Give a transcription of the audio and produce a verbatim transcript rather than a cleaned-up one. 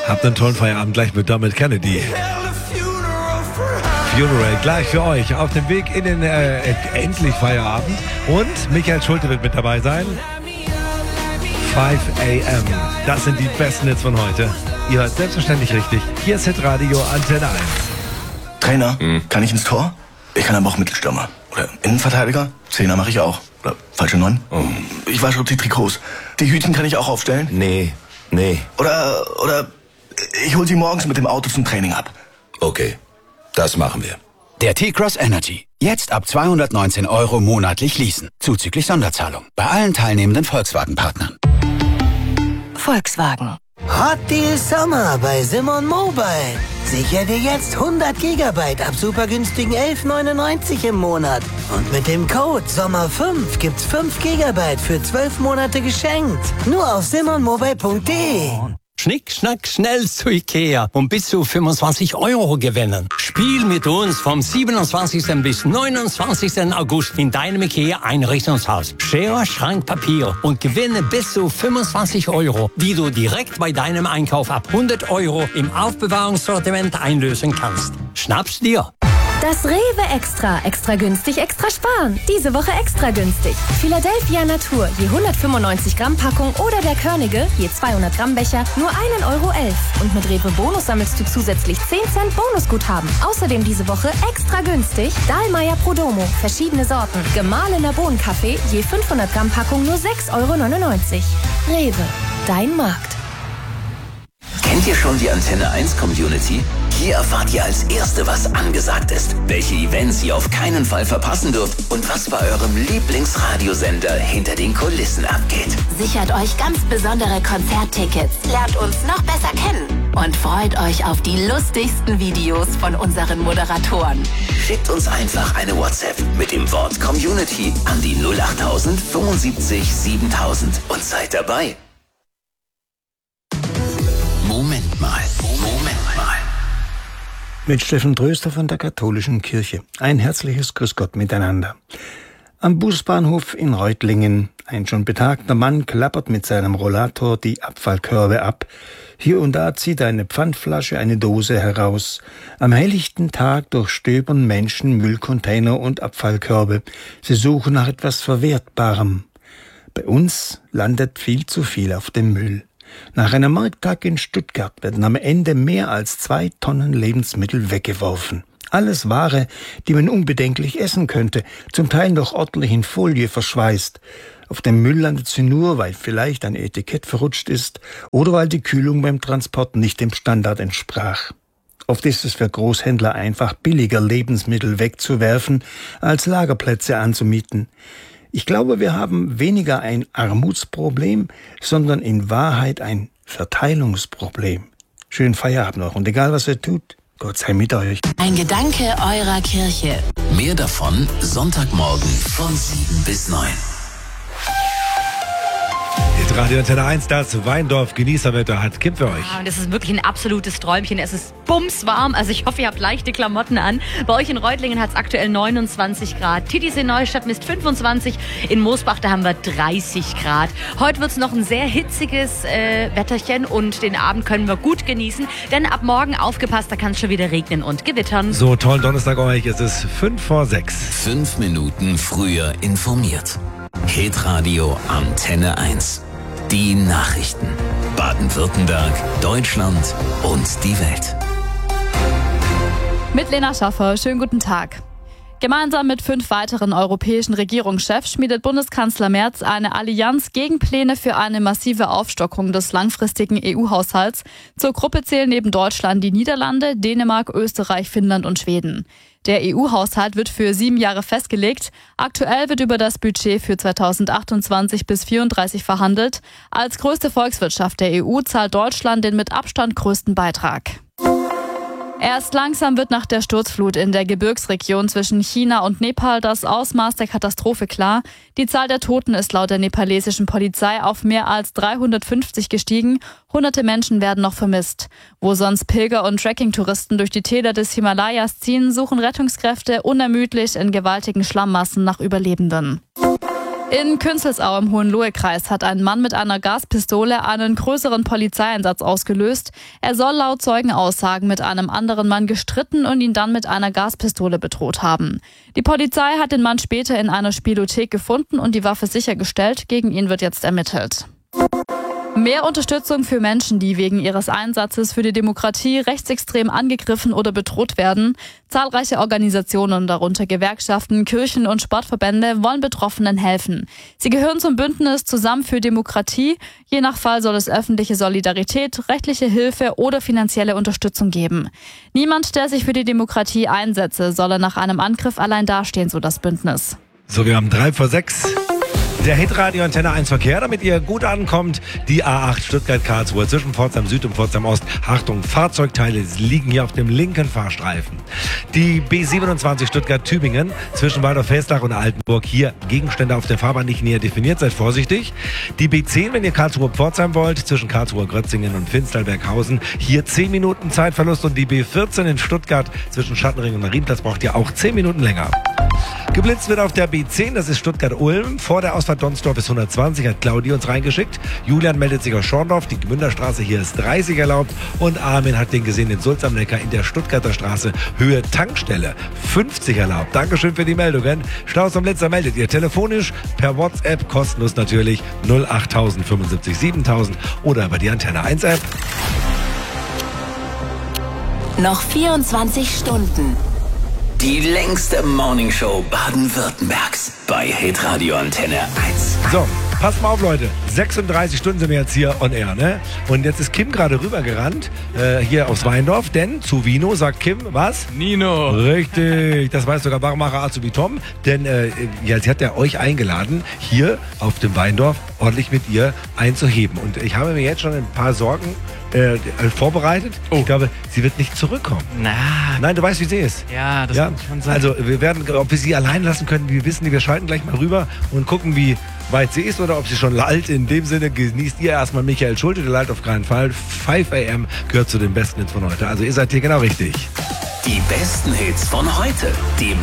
Habt einen tollen Feierabend gleich mit Dermot Kennedy. Funeral gleich für euch auf dem Weg in den äh, endlich Feierabend. Und Michael Schulte wird mit dabei sein. fünf a m. Das sind die besten Hits von heute. Ihr hört selbstverständlich richtig. Hier ist Hitradio Antenne eins. Trainer, hm. kann ich ins Tor? Ich kann aber auch Mittelstürmer. Oder Innenverteidiger? Zehner mache ich auch. Oder falsche Neun? Oh. Ich wasche auch die Trikots. Die Hütchen kann ich auch aufstellen? Nee, nee. Oder, oder ich hol sie morgens mit dem Auto zum Training ab. Okay, das machen wir. Der T-Cross Energy. Jetzt ab zweihundertneunzehn Euro monatlich leasen. Zuzüglich Sonderzahlung. Bei allen teilnehmenden Volkswagen-Partnern. Volkswagen. Hot Deal Sommer bei Simon Mobile. Sicher dir jetzt hundert Gigabyte ab super günstigen elf neunundneunzig im Monat. Und mit dem Code Sommer fünf gibt's fünf Gigabyte für zwölf Monate geschenkt. Nur auf simon mobile punkt de. Schnick, schnack, schnell zu Ikea und bis zu fünfundzwanzig Euro gewinnen. Spiel mit uns vom siebenundzwanzigsten bis neunundzwanzigsten August in deinem Ikea Einrichtungshaus. Schere, Schrank, Papier und gewinne bis zu fünfundzwanzig Euro, die du direkt bei deinem Einkauf ab hundert Euro im Aufbewahrungssortiment einlösen kannst. Schnapp's dir! Das Rewe Extra. Extra günstig, extra sparen. Diese Woche extra günstig. Philadelphia Natur, je hundertfünfundneunzig Gramm Packung oder der Körnige, je zweihundert Gramm Becher, nur einen Euro elf. Und mit Rewe Bonus sammelst du zusätzlich zehn Cent Bonusguthaben. Außerdem diese Woche extra günstig Dahlmeier Prodomo, verschiedene Sorten. Gemahlener Bohnenkaffee, je fünfhundert Gramm Packung nur sechs Euro neunundneunzig. Rewe, dein Markt. Kennt ihr schon die Antenne eins Community? Hier erfahrt ihr als Erste, was angesagt ist, welche Events ihr auf keinen Fall verpassen dürft und was bei eurem Lieblingsradiosender hinter den Kulissen abgeht. Sichert euch ganz besondere Konzerttickets, lernt uns noch besser kennen und freut euch auf die lustigsten Videos von unseren Moderatoren. Schickt uns einfach eine WhatsApp mit dem Wort Community an die null achttausend fünfundsiebzig siebentausend und seid dabei. Moment mal, Moment mal. Mit Steffen Tröster von der Katholischen Kirche. Ein herzliches Grüß Gott miteinander. Am Busbahnhof in Reutlingen. Ein schon betagter Mann klappert mit seinem Rollator die Abfallkörbe ab. Hier und da zieht er eine Pfandflasche, eine Dose heraus. Am helllichten Tag durchstöbern Menschen Müllcontainer und Abfallkörbe. Sie suchen nach etwas Verwertbarem. Bei uns landet viel zu viel auf dem Müll. Nach einem Markttag in Stuttgart werden am Ende mehr als zwei Tonnen Lebensmittel weggeworfen. Alles Ware, die man unbedenklich essen könnte, zum Teil noch ordentlich in Folie verschweißt. Auf dem Müll landet sie nur, weil vielleicht ein Etikett verrutscht ist oder weil die Kühlung beim Transport nicht dem Standard entsprach. Oft ist es für Großhändler einfach billiger, Lebensmittel wegzuwerfen, als Lagerplätze anzumieten. Ich glaube, wir haben weniger ein Armutsproblem, sondern in Wahrheit ein Verteilungsproblem. Schönen Feierabend noch und egal was ihr tut, Gott sei mit euch. Ein Gedanke eurer Kirche. Mehr davon Sonntagmorgen von sieben bis neun. Radio Antenne eins, das Weindorf Genießerwetter hat Kim für euch. Ja, und es ist wirklich ein absolutes Träumchen. Es ist bumswarm, also ich hoffe, ihr habt leichte Klamotten an. Bei euch in Reutlingen hat es aktuell neunundzwanzig Grad. Titis in Neustadt misst fünfundzwanzig. In Moosbach, da haben wir dreißig Grad. Heute wird es noch ein sehr hitziges äh, Wetterchen und den Abend können wir gut genießen. Denn ab morgen, aufgepasst, da kann es schon wieder regnen und gewittern. So, tollen Donnerstag euch. Es ist fünf vor sechs. Fünf Minuten früher informiert. Hitradio Antenne eins. Die Nachrichten. Baden-Württemberg, Deutschland und die Welt. Mit Lena Schaffer, schönen guten Tag. Gemeinsam mit fünf weiteren europäischen Regierungschefs schmiedet Bundeskanzler Merz eine Allianz gegen Pläne für eine massive Aufstockung des langfristigen E U-Haushalts. Zur Gruppe zählen neben Deutschland die Niederlande, Dänemark, Österreich, Finnland und Schweden. Der E U-Haushalt wird für sieben Jahre festgelegt. Aktuell wird über das Budget für zweitausendachtundzwanzig bis vierunddreißig verhandelt. Als größte Volkswirtschaft der E U zahlt Deutschland den mit Abstand größten Beitrag. Erst langsam wird nach der Sturzflut in der Gebirgsregion zwischen China und Nepal das Ausmaß der Katastrophe klar. Die Zahl der Toten ist laut der nepalesischen Polizei auf mehr als dreihundertfünfzig gestiegen. Hunderte Menschen werden noch vermisst. Wo sonst Pilger und Trekkingtouristen durch die Täler des Himalayas ziehen, suchen Rettungskräfte unermüdlich in gewaltigen Schlammmassen nach Überlebenden. In Künzelsau im Hohenlohe-Kreis hat ein Mann mit einer Gaspistole einen größeren Polizeieinsatz ausgelöst. Er soll laut Zeugenaussagen mit einem anderen Mann gestritten und ihn dann mit einer Gaspistole bedroht haben. Die Polizei hat den Mann später in einer Spielothek gefunden und die Waffe sichergestellt. Gegen ihn wird jetzt ermittelt. Mehr Unterstützung für Menschen, die wegen ihres Einsatzes für die Demokratie rechtsextrem angegriffen oder bedroht werden. Zahlreiche Organisationen, darunter Gewerkschaften, Kirchen und Sportverbände, wollen Betroffenen helfen. Sie gehören zum Bündnis Zusammen für Demokratie. Je nach Fall soll es öffentliche Solidarität, rechtliche Hilfe oder finanzielle Unterstützung geben. Niemand, der sich für die Demokratie einsetze, solle nach einem Angriff allein dastehen, so das Bündnis. So, wir haben drei vor sechs. Der Hitradio Antenne eins Verkehr, damit ihr gut ankommt. Die A acht Stuttgart-Karlsruhe zwischen Pforzheim Süd und Pforzheim Ost. Achtung, Fahrzeugteile liegen hier auf dem linken Fahrstreifen. Die B siebenundzwanzig Stuttgart-Tübingen zwischen Waldorf-Festach und Altenburg. Hier Gegenstände auf der Fahrbahn nicht näher definiert, seid vorsichtig. Die B zehn, wenn ihr Karlsruhe-Pforzheim wollt, zwischen Karlsruhe-Grötzingen und Finstalberghausen. Hier zehn Minuten Zeitverlust. Und die B vierzehn in Stuttgart zwischen Schattenring und Marienplatz braucht ihr auch zehn Minuten länger. Geblitzt wird auf der B zehn, das ist Stuttgart-Ulm. Vor der Ausfahrt Donsdorf ist hundertzwanzig, hat Claudi uns reingeschickt. Julian meldet sich aus Schorndorf, die Gmünderstraße, hier ist dreißig erlaubt. Und Armin hat den gesehen in Sulz am Neckar in der Stuttgarter Straße, Höhe Tankstelle, fünfzig erlaubt. Dankeschön für die Meldungen. Staus am Blitzer meldet ihr telefonisch, per WhatsApp, kostenlos natürlich, null acht tausend fünfundsiebzig siebentausend oder über die Antenne eins App. Noch vierundzwanzig Stunden. Die längste Morningshow Baden-Württembergs bei Hitradio Antenne eins. So, passt mal auf, Leute. sechsunddreißig Stunden sind wir jetzt hier on air, ne? Und jetzt ist Kim gerade rübergerannt, äh, hier aus Weindorf, denn zu Vino sagt Kim, was? Nino. Richtig, das weiß sogar Barmacher Azubi Tom, denn äh, ja, sie hat ja euch eingeladen, hier auf dem Weindorf ordentlich mit ihr einzuheben. Und ich habe mir jetzt schon ein paar Sorgen äh, vorbereitet. Oh. Ich glaube, sie wird nicht zurückkommen. Na. Nein, du weißt, wie sie ist. Ja, das ja? kann schon sein. Also, wir werden, ob wir sie allein lassen können, wir wissen, wir schalten gleich mal rüber und gucken, wie weit sie ist oder ob sie schon lallt. In dem Sinne genießt ihr erstmal Michael Schulte, der lallt auf keinen Fall. fünf A M gehört zu den besten Hits von heute. Also, ihr seid hier genau richtig. Die besten Hits von heute. Die